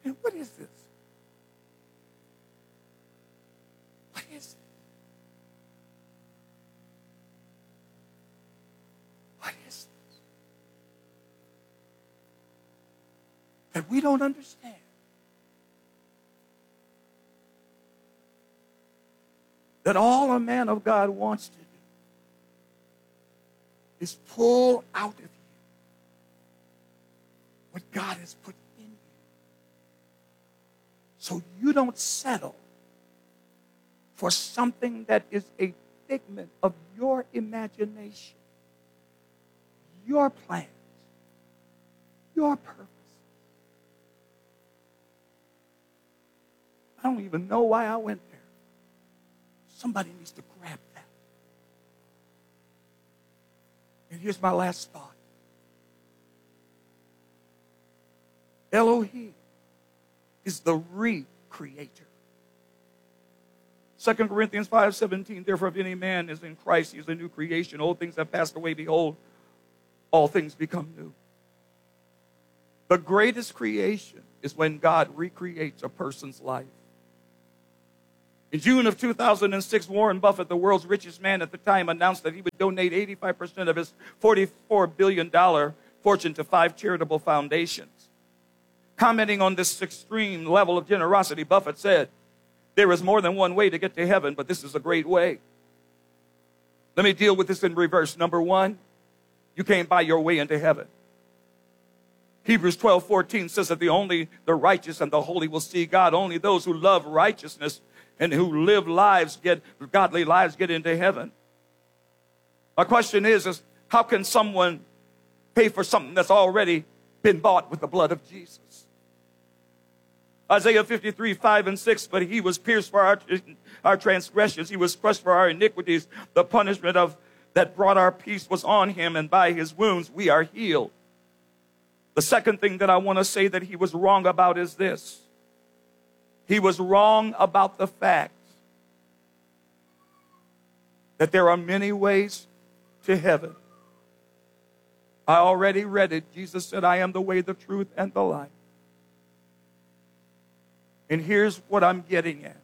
What is this? What is it? What is this? That we don't understand. That all a man of God wants to do is pull out of you what God has put in you. So you don't settle for something that is a figment of your imagination, your plans, your purpose. I don't even know why I went there. Somebody needs to grab that. And here's my last thought. Elohim is the re-creator. 2 Corinthians 5:17, therefore if any man is in Christ, he is a new creation. Old things have passed away. Behold, all things become new. The greatest creation is when God recreates a person's life. In June of 2006, Warren Buffett, the world's richest man at the time, announced that he would donate 85% of his $44 billion fortune to 5 charitable foundations. Commenting on this extreme level of generosity, Buffett said, there is more than one way to get to heaven, but this is a great way. Let me deal with this in reverse. Number one, you can't buy your way into heaven. Hebrews 12:14 says that only the righteous and the holy will see God. Only those who love righteousness and who live godly lives get into heaven. My question is how can someone pay for something that's already been bought with the blood of Jesus? Isaiah 53:5-6, but he was pierced for our transgressions. He was crushed for our iniquities. The punishment that brought our peace was on him, and by his wounds we are healed. The second thing that I want to say that he was wrong about is this. He was wrong about the fact that there are many ways to heaven. I already read it. Jesus said, I am the way, the truth, and the life. And here's what I'm getting at.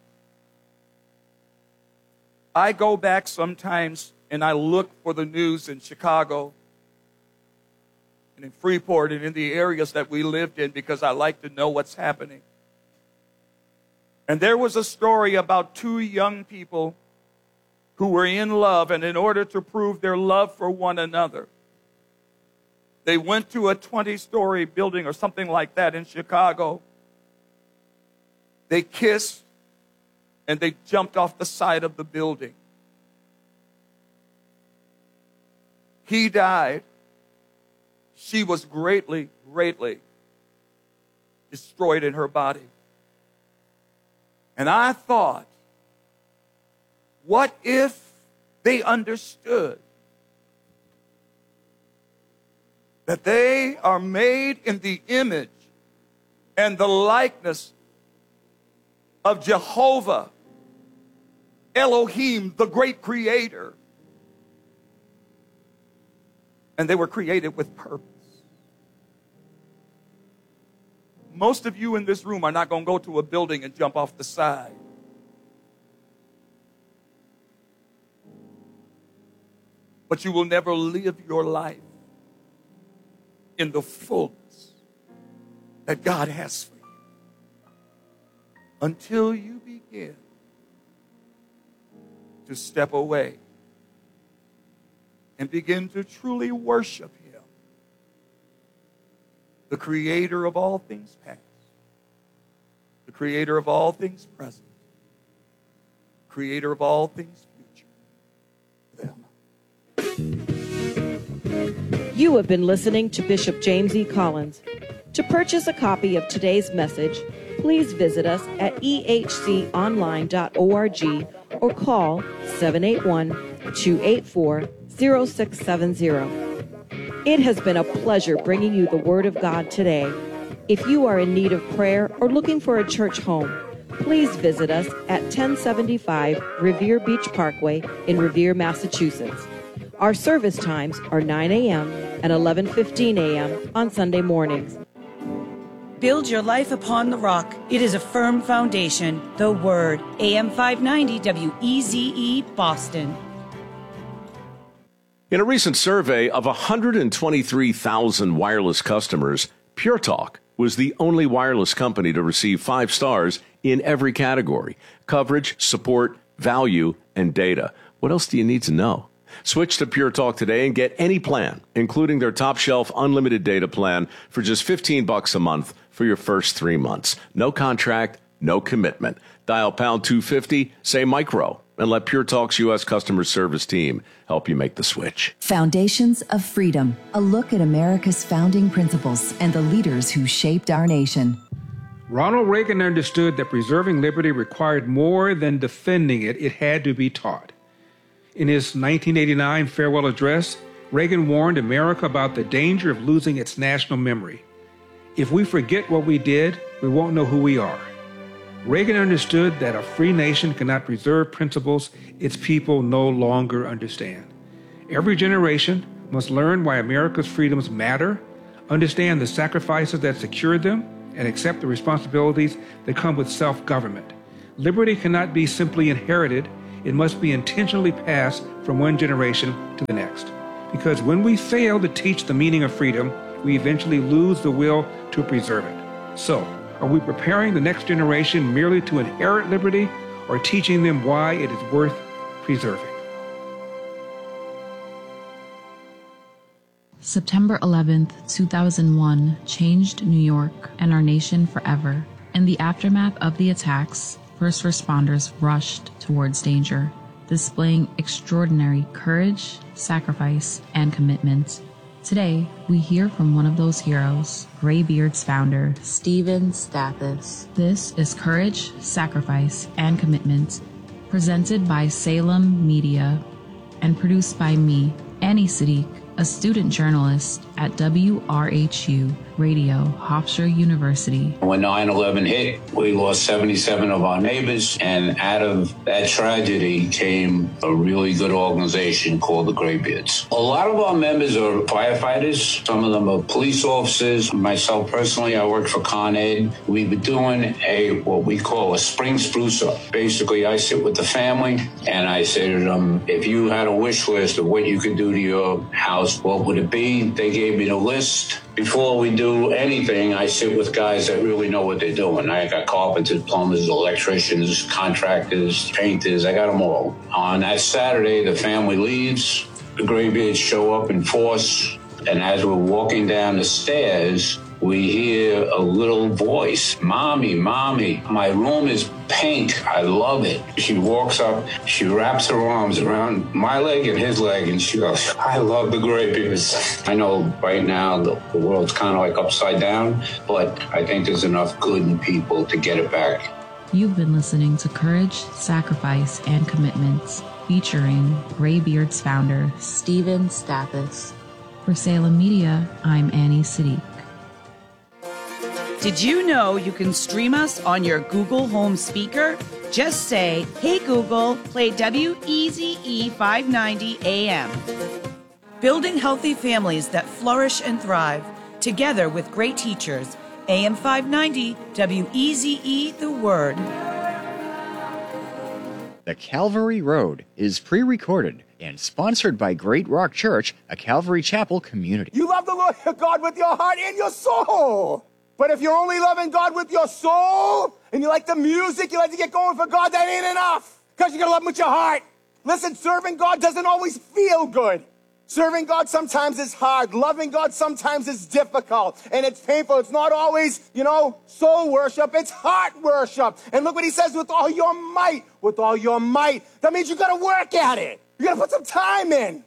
I go back sometimes and I look for the news in Chicago and in Freeport and in the areas that we lived in because I like to know what's happening. And there was a story about 2 young people who were in love, and in order to prove their love for one another, they went to a 20-story building or something like that in Chicago. They kissed, and they jumped off the side of the building. He died. She was greatly, greatly destroyed in her body. And I thought, what if they understood that they are made in the image and the likeness of Jehovah, Elohim, the great creator. And they were created with purpose. Most of you in this room are not going to go to a building and jump off the side. But you will never live your life in the fullness that God has for you until you begin to step away and begin to truly worship Him, the creator of all things past, the creator of all things present, creator of all things future. You have been listening to Bishop James E. Collins. To purchase a copy of today's message, please visit us at ehconline.org or call 781-284-0670. It has been a pleasure bringing you the Word of God today. If you are in need of prayer or looking for a church home, please visit us at 1075 Revere Beach Parkway in Revere, Massachusetts. Our service times are 9 a.m. and 11:15 a.m. on Sunday mornings. Build your life upon the rock. It is a firm foundation. The Word. AM 590 WEZE Boston. In a recent survey of 123,000 wireless customers, Pure Talk was the only wireless company to receive 5 stars in every category: coverage, support, value, and data. What else do you need to know? Switch to Pure Talk today and get any plan, including their top shelf unlimited data plan, for just $15 a month for your first 3 months. No contract, no commitment. Dial pound 250, say micro, and let Pure Talk's U.S. customer service team help you make the switch. Foundations of Freedom, a look at America's founding principles and the leaders who shaped our nation. Ronald Reagan understood that preserving liberty required more than defending it. It had to be taught. In his 1989 farewell address, Reagan warned America about the danger of losing its national memory. If we forget what we did, we won't know who we are. Reagan understood that a free nation cannot preserve principles its people no longer understand. Every generation must learn why America's freedoms matter, understand the sacrifices that secured them, and accept the responsibilities that come with self-government. Liberty cannot be simply inherited. It must be intentionally passed from one generation to the next. Because when we fail to teach the meaning of freedom, we eventually lose the will to preserve it. So, are we preparing the next generation merely to inherit liberty, or teaching them why it is worth preserving? September 11th, 2001 changed New York and our nation forever. In the aftermath of the attacks, first responders rushed towards danger, displaying extraordinary courage, sacrifice, and commitment. Today, we hear from one of those heroes, Graybeard's founder, Steven Stathis. This is Courage, Sacrifice, and Commitment, presented by Salem Media and produced by me, Annie Siddiq, a student journalist at WRHU Radio, Hofstra University. When 9/11 hit, we lost 77 of our neighbors, and out of that tragedy came a really good organization called the Graybeards. A lot of our members are firefighters. Some of them are police officers. Myself personally, I work for Con Ed. We've been doing what we call a spring spruce up. Basically, I sit with the family and I say to them, if you had a wish list of what you could do to your house, what would it be? They gave me the list. Before we do anything, I sit with guys that really know what they're doing. I got carpenters, plumbers, electricians, contractors, painters. I got them all. On that Saturday, the family leaves. The Graybeards show up in force. And as we're walking down the stairs, we hear a little voice, Mommy, Mommy, my room is pink. I love it. She walks up, she wraps her arms around my leg and his leg, and she goes, I love the Graybeards. I know right now the world's kind of like upside down, but I think there's enough good in people to get it back. You've been listening to Courage, Sacrifice, and Commitment, featuring Graybeard's founder, Steven Stathis. For Salem Media, I'm Annie Siddiq. Did you know you can stream us on your Google Home speaker? Just say, hey Google, play WEZE 590 AM. Building healthy families that flourish and thrive, together with great teachers. AM 590, WEZE, The Word. The Calvary Road is pre-recorded and sponsored by Great Rock Church, a Calvary Chapel community. You love the Lord your God with your heart and your soul. But if you're only loving God with your soul, and you like the music, you like to get going for God, that ain't enough. Because you got to love him with your heart. Listen, serving God doesn't always feel good. Serving God sometimes is hard. Loving God sometimes is difficult. And it's painful. It's not always, soul worship. It's heart worship. And look what he says, with all your might. With all your might. That means you got to work at it. You got to put some time in.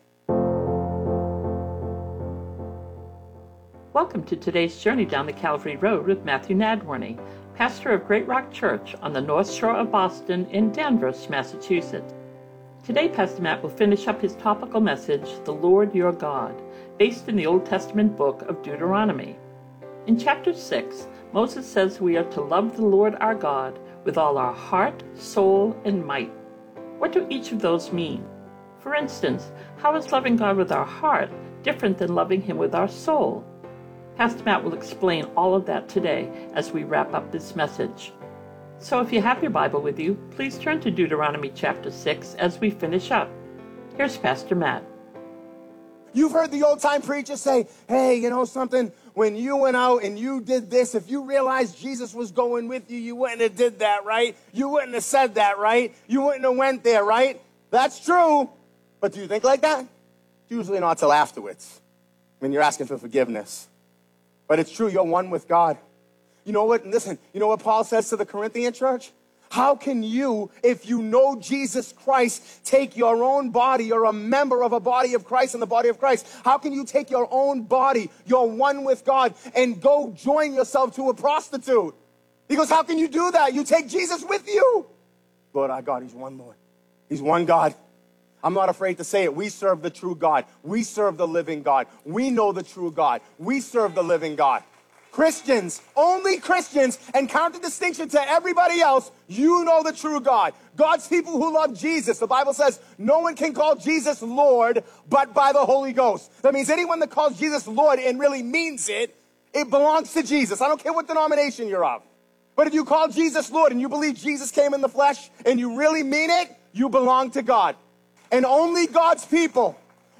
Welcome to today's journey down the Calvary Road with Matthew Nadworny, pastor of Great Rock Church on the North Shore of Boston in Danvers, Massachusetts. Today, Pastor Matt will finish up his topical message, The Lord Your God, based in the Old Testament book of Deuteronomy. In chapter 6, Moses says we are to love the Lord our God with all our heart, soul, and might. What do each of those mean? For instance, how is loving God with our heart different than loving him with our soul? Pastor Matt will explain all of that today as we wrap up this message. So if you have your Bible with you, please turn to Deuteronomy chapter 6 as we finish up. Here's Pastor Matt. You've heard the old-time preacher say, hey, you know something? When you went out and you did this, if you realized Jesus was going with you, you wouldn't have did that, right? You wouldn't have said that, right? You wouldn't have went there, right? That's true. But do you think like that? Usually not till afterwards, when you're asking for forgiveness. But it's true, you're one with God. You know what? Listen, you know what Paul says to the Corinthian church? How can you, if you know Jesus Christ, take your own body, you're a member of a body of Christ in the body of Christ, how can you take your own body, you're one with God, and go join yourself to a prostitute? He goes, how can you do that? You take Jesus with you. Lord our God, he's one Lord. He's one God. I'm not afraid to say it. We serve the true God. We serve the living God. We know the true God. We serve the living God. Christians, only Christians, and counter-distinction to everybody else, you know the true God. God's people who love Jesus. The Bible says no one can call Jesus Lord but by the Holy Ghost. That means anyone that calls Jesus Lord and really means it, it belongs to Jesus. I don't care what denomination you're of. But if you call Jesus Lord and you believe Jesus came in the flesh and you really mean it, you belong to God. And only God's people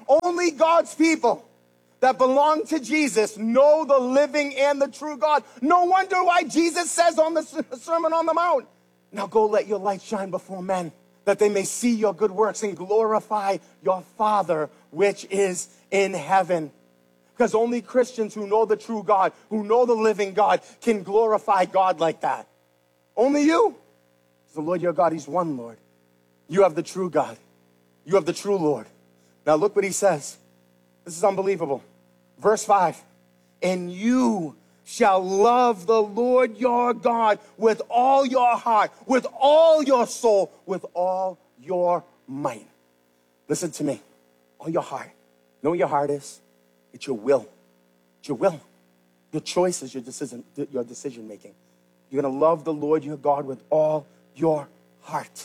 that belong to Jesus know the living and the true God. No wonder why Jesus says on the Sermon on the Mount, now go let your light shine before men, that they may see your good works and glorify your Father which is in heaven. Because only Christians who know the true God, who know the living God, can glorify God like that. Only you. The Lord your God, he's one Lord. You have the true God. You have the true Lord. Now look what he says. This is unbelievable. Verse 5, and you shall love the Lord your God with all your heart, with all your soul, with all your might. Listen to me. All your heart. You know what your heart is? It's your will. It's your will. Your choice is your decision making. You're going to love the Lord your God with all your heart.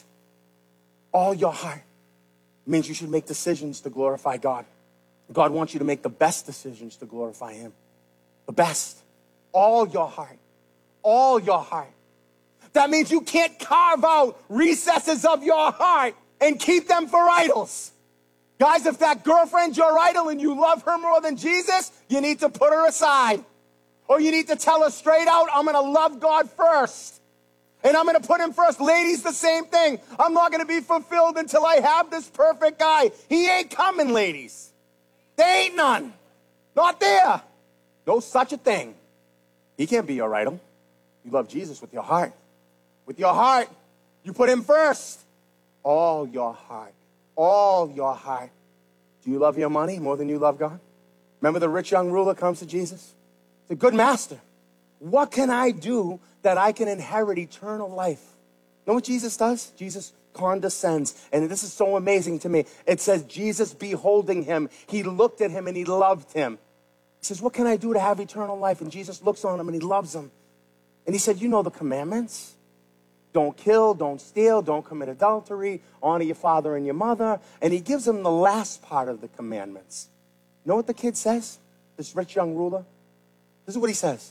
All your heart. It means you should make decisions to glorify God. God wants you to make the best decisions to glorify him. The best. All your heart. All your heart. That means you can't carve out recesses of your heart and keep them for idols. Guys, if that girlfriend's your idol and you love her more than Jesus, you need to put her aside. Or you need to tell her straight out, I'm going to love God first. And I'm going to put him first. Ladies, the same thing. I'm not going to be fulfilled until I have this perfect guy. He ain't coming, ladies. There ain't none. Not there. No such a thing. He can't be your idol. You love Jesus with your heart. With your heart. You put him first. All your heart. All your heart. Do you love your money more than you love God? Remember the rich young ruler comes to Jesus? He's a good master. What can I do that I can inherit eternal life? You know what Jesus does? Jesus condescends. And this is so amazing to me. It says, Jesus beholding him, he looked at him and he loved him. He says, what can I do to have eternal life? And Jesus looks on him and he loves him. And he said, you know the commandments. Don't kill, don't steal, don't commit adultery, honor your father and your mother. And he gives him the last part of the commandments. You know what the kid says? This rich young ruler? This is what he says.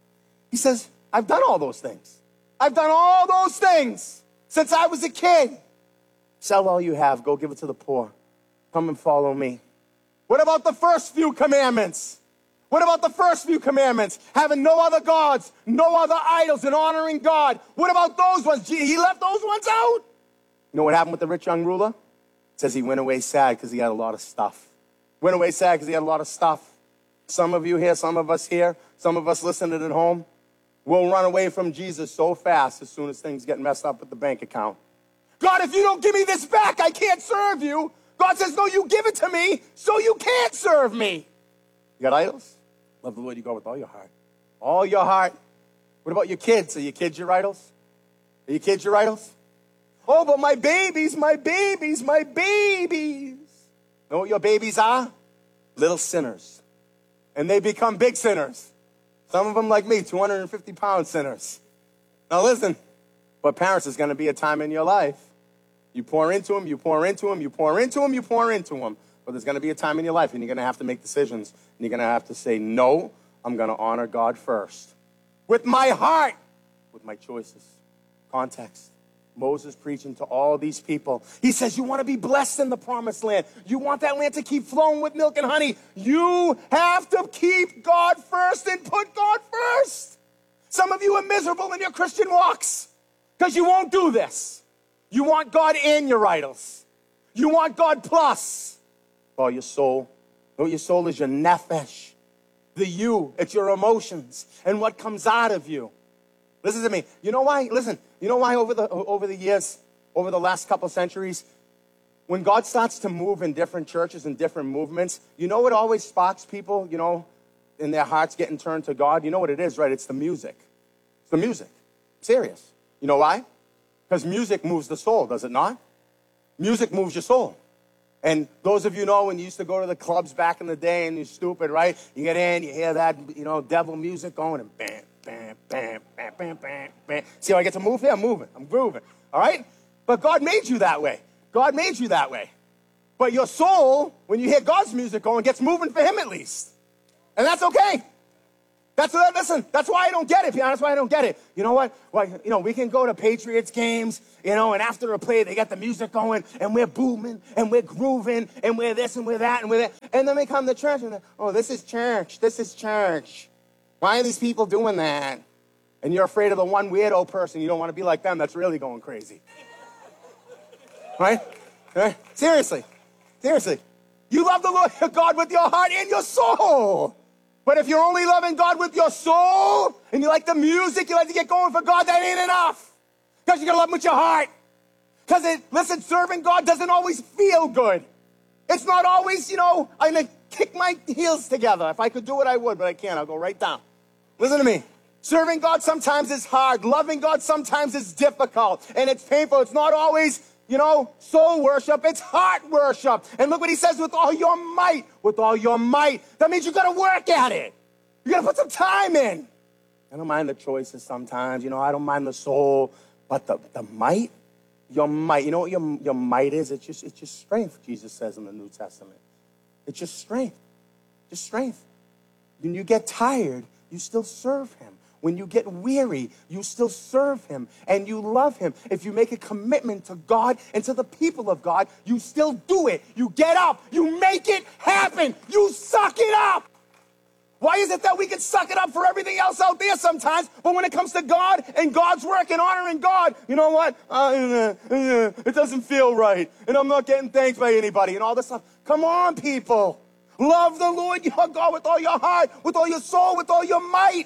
He says, I've done all those things. I've done all those things since I was a kid. Sell all you have. Go give it to the poor. Come and follow me. What about the first few commandments? What about the first few commandments? Having no other gods, no other idols, and honoring God. What about those ones? He left those ones out. You know what happened with the rich young ruler? It says he went away sad because he had a lot of stuff. Went away sad because he had a lot of stuff. Some of you here, some of us here, some of us listening at home, we'll run away from Jesus so fast as soon as things get messed up with the bank account. God, if you don't give me this back, I can't serve you. God says, no, you give it to me so you can't serve me. You got idols? Love the Lord your God with all your heart. All your heart. What about your kids? Are your kids your idols? Are your kids your idols? Oh, but my babies, my babies, my babies. Know what your babies are? Little sinners. And they become big sinners. Some of them like me, 250-pound sinners. Now listen, but parents, there's going to be a time in your life. You pour into them, you pour into them, you pour into them, you pour into them. But there's going to be a time in your life and you're going to have to make decisions. And you're going to have to say, no, I'm going to honor God first. With my heart, with my choices. Context. Moses preaching to all these people. He says, you want to be blessed in the promised land. You want that land to keep flowing with milk and honey. You have to keep God first and put God first. Some of you are miserable in your Christian walks because you won't do this. You want God in your idols. You want God plus. All your soul. No, your soul is your nephesh. The you, it's your emotions and what comes out of you. Listen to me. You know why? Listen. You know why over the years, over the last couple centuries, when God starts to move in different churches and different movements, you know what always sparks people, you know, in their hearts getting turned to God? You know what it is, right? It's the music. It's the music. Serious. You know why? Because music moves the soul, does it not? Music moves your soul. And those of you know when you used to go to the clubs back in the day and you're stupid, right? You get in, you hear that, you know, devil music going and bam, bam, bam, bam, bam, bam, bam. See how I get to move here? I'm moving. I'm grooving. All right? But God made you that way. God made you that way. But your soul, when you hear God's music going, gets moving for him at least. And that's okay. Listen, that's why I don't get it, Piano. That's why I don't get it. You know what? Well, you know, we can go to Patriots games, you know, and after a play, they got the music going, and we're booming, and we're grooving, and we're this, and we're that, and we're that. And then they come to church, and oh, this is church. This is church. Why are these people doing that? And you're afraid of the one weirdo person. You don't want to be like them. That's really going crazy. Right? Seriously. Seriously. You love the Lord your God with your heart and your soul. But if you're only loving God with your soul, and you like the music, you like to get going for God, that ain't enough. Because you got to love him with your heart. Because, listen, serving God doesn't always feel good. It's not always, you know, I'm going to kick my heels together. If I could do it, I would, but I can't. I'll go right down. Listen to me. Serving God sometimes is hard. Loving God sometimes is difficult. And it's painful. It's not always, you know, soul worship. It's heart worship. And look what he says, with all your might. With all your might. That means you got to work at it. You got to put some time in. I don't mind the choices sometimes. You know, I don't mind the soul. But the might, your might, you know what your might is? It's just strength, Jesus says in the New Testament. It's just strength. Just strength. When you get tired, you still serve him. When you get weary, you still serve him and you love him. If you make a commitment to God and to the people of God, you still do it. You get up. You make it happen. You suck it up. Why is it that we can suck it up for everything else out there sometimes, but when it comes to God and God's work and honoring God, you know what? It doesn't feel right. And I'm not getting thanked by anybody and all this stuff. Come on, people. Love the Lord your God with all your heart, with all your soul, with all your might.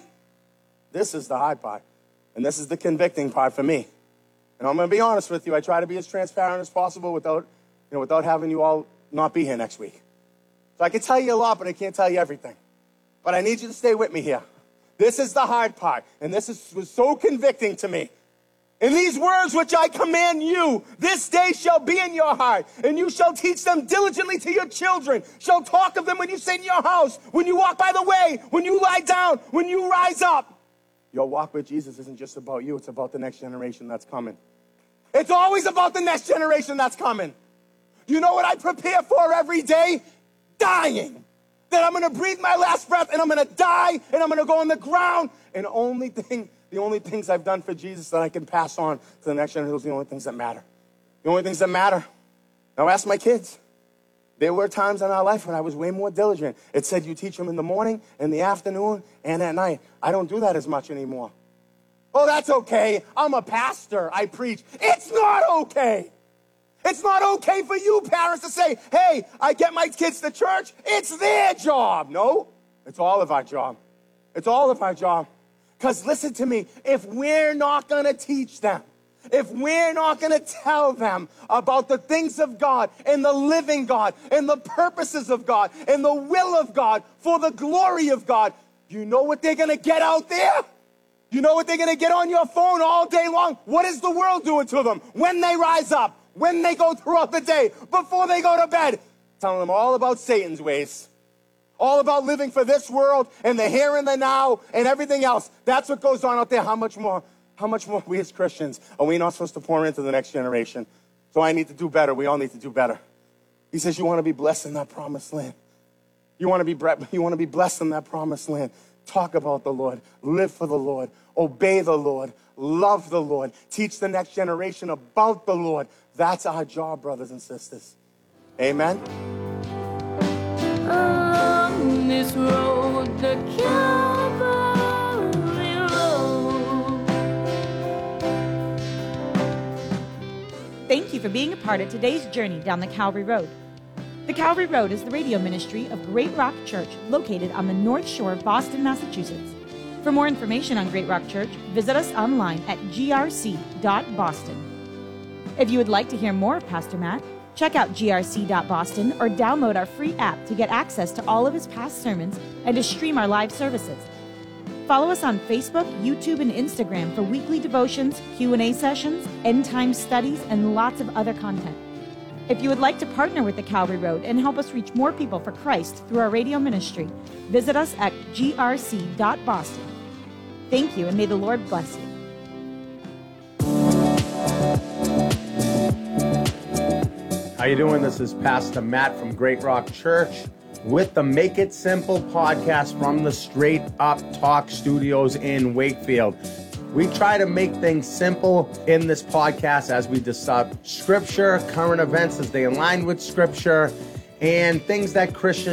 This is the hard part, and this is the convicting part for me. And I'm going to be honest with you. I try to be as transparent as possible without having you all not be here next week. So I can tell you a lot, but I can't tell you everything. But I need you to stay with me here. This is the hard part, and was so convicting to me. And these words which I command you, this day shall be in your heart, and you shall teach them diligently to your children, shall talk of them when you sit in your house, when you walk by the way, when you lie down, when you rise up. Your walk with Jesus isn't just about you. It's about the next generation that's coming. It's always about the next generation that's coming. You know what I prepare for every day? Dying. That I'm going to breathe my last breath and I'm going to die and I'm going to go on the ground. And the only things I've done for Jesus that I can pass on to the next generation are the only things that matter. The only things that matter. Now ask my kids. There were times in our life when I was way more diligent. It said you teach them in the morning, in the afternoon, and at night. I don't do that as much anymore. Oh, that's okay. I'm a pastor. I preach. It's not okay. It's not okay for you parents to say, hey, I get my kids to church. It's their job. No, it's all of our job. It's all of our job. Because listen to me, if we're not going to teach them, if we're not going to tell them about the things of God and the living God and the purposes of God and the will of God for the glory of God, you know what they're going to get out there? You know what they're going to get on your phone all day long? What is the world doing to them when they rise up, when they go throughout the day, before they go to bed? Telling them all about Satan's ways. All about living for this world and the here and the now and everything else. That's what goes on out there. How much more we as Christians are we not supposed to pour into the next generation? So I need to do better. We all need to do better. He says you want to be blessed in that promised land. You want to be blessed in that promised land. talk about the Lord, live for the Lord, obey the Lord, love the Lord, teach the next generation about the Lord. That's our job, brothers and sisters. Amen. On this road, the Calvary road. Thank you for being a part of today's journey down the Calvary Road. The Calvary Road is the radio ministry of Great Rock Church, located on the North Shore of Boston, Massachusetts. For more information on Great Rock Church, visit us online at grc.boston. If you would like to hear more of Pastor Matt, check out grc.boston or download our free app to get access to all of his past sermons and to stream our live services. Follow us on Facebook, YouTube, and Instagram for weekly devotions, Q&A sessions, end-time studies, and lots of other content. If you would like to partner with the Calvary Road and help us reach more people for Christ through our radio ministry, visit us at grc.boston. Thank you, and may the Lord bless you. How you doing? This is Pastor Matt from Great Rock Church with the Make It Simple podcast from the Straight Up Talk Studios in Wakefield. We try to make things simple in this podcast as we discuss Scripture, current events as they align with Scripture, and things that Christians